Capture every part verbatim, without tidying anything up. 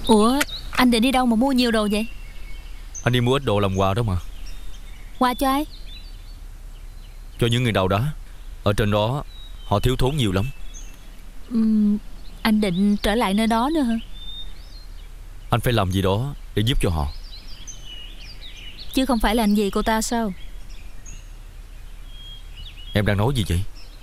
Ủa, anh định đi đâu mà mua nhiều đồ vậy? Anh đi mua ít đồ làm quà đó mà. Quà cho ai? Cho những người đào đá. Ở trên đó họ thiếu thốn nhiều lắm. Uhm, anh định trở lại nơi đó nữa hả? Anh phải làm gì đó để giúp cho họ. Chứ không phải là anh gì cô ta sao? Em đang nói gì vậy?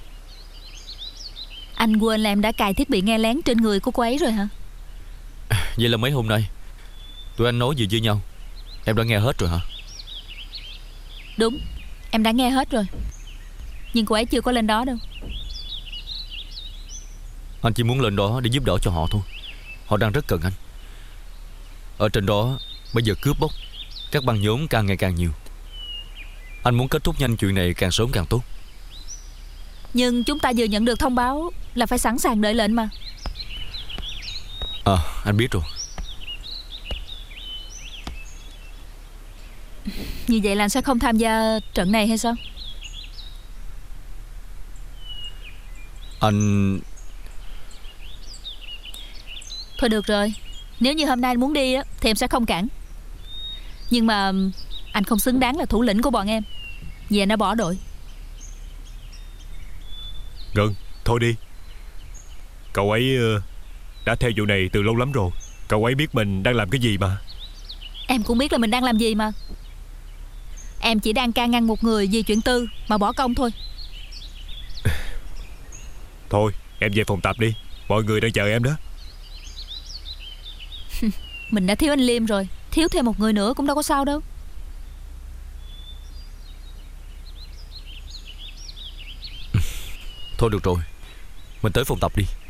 Anh quên là em đã cài thiết bị nghe lén trên người của cô ấy rồi hả? Vậy là mấy hôm nay tụi anh nói gì với nhau em đã nghe hết rồi hả? Đúng, em đã nghe hết rồi. Nhưng cô ấy chưa có lên đó đâu. Anh chỉ muốn lên đó để giúp đỡ cho họ thôi. Họ đang rất cần anh. Ở trên đó bây giờ cướp bóc, các băng nhóm càng ngày càng nhiều. Anh muốn kết thúc nhanh chuyện này càng sớm càng tốt. Nhưng chúng ta vừa nhận được thông báo là phải sẵn sàng đợi lệnh mà. À, anh biết rồi. Như vậy là anh sẽ không tham gia trận này hay sao? Anh... Thôi được rồi, nếu như hôm nay anh muốn đi á thì em sẽ không cản. Nhưng mà anh không xứng đáng là thủ lĩnh của bọn em, vì anh đã bỏ đội. Ngân, thôi đi. Cậu ấy đã theo vụ này từ lâu lắm rồi. Cậu ấy biết mình đang làm cái gì mà. Em cũng biết là mình đang làm gì mà. Em chỉ đang can ngăn một người vì chuyện tư mà bỏ công thôi. Thôi, em về phòng tập đi. Mọi người đang chờ em đó. Mình đã thiếu anh Liêm rồi, thiếu thêm một người nữa cũng đâu có sao đâu. Thôi được rồi, mình tới phòng tập đi.